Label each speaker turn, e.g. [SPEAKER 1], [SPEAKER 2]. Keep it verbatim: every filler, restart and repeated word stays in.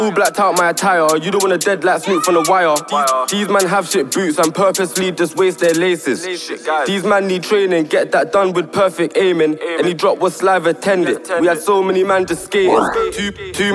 [SPEAKER 1] All blacked out my attire, you don't want a dead like Snoop from the wire. These, these man have shit boots and purposely just waste their laces. These man need training, get that done with perfect aiming. Any drop was saliva tended. We had so many man just skating. Two, two